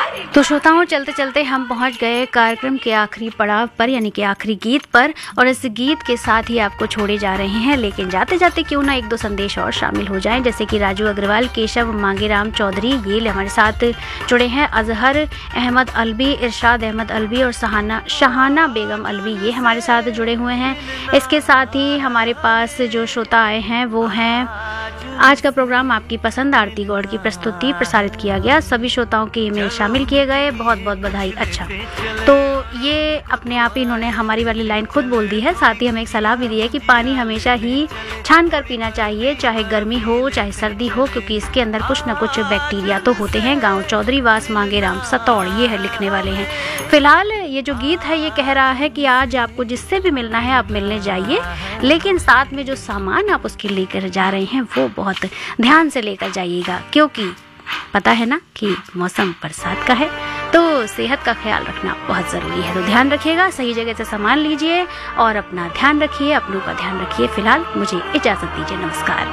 तो श्रोताओं, चलते चलते हम पहुंच गए कार्यक्रम के आखिरी पड़ाव पर, यानी कि आखिरी गीत पर। और इस गीत के साथ ही आपको छोड़े जा रहे हैं, लेकिन जाते जाते क्यों ना एक दो संदेश और शामिल हो जाएं, जैसे कि राजू अग्रवाल, केशव मांगेराम चौधरी, ये हमारे साथ जुड़े हैं। अजहर अहमद अलवी, इरशाद अहमद अलवी और शहाना बेगम अलवी, ये हमारे साथ जुड़े हुए हैं। इसके साथ ही हमारे पास जो श्रोता आए हैं वो हैं, आज का प्रोग्राम आपकी पसंद आरती गौड़ की प्रस्तुति प्रसारित किया गया, सभी श्रोताओं के ईमेल शामिल किए गए, बहुत बहुत बधाई। अच्छा, तो ये अपने आप ही इन्होंने हमारी वाली लाइन खुद बोल दी है। साथ ही हमें एक सलाह भी दी है कि पानी हमेशा ही छान कर पीना चाहिए, चाहे गर्मी हो चाहे सर्दी हो, क्योंकि इसके अंदर कुछ न कुछ बैक्टीरिया तो होते हैं। गाँव चौधरीवास मांगेराम सतौड़, ये है लिखने वाले हैं। फिलहाल ये जो गीत है ये कह रहा है कि आज आपको जिससे भी मिलना है आप मिलने जाइए, लेकिन साथ में जो सामान आप उसके लेकर जा रहे हैं वो बहुत ध्यान से लेकर जाइएगा, क्योंकि पता है ना कि मौसम बरसात का है, तो सेहत का ख्याल रखना बहुत ज़रूरी है। तो ध्यान रखिएगा, सही जगह से सामान लीजिए और अपना ध्यान रखिए, अपनों का ध्यान रखिए। फिलहाल मुझे इजाज़त दीजिए, नमस्कार।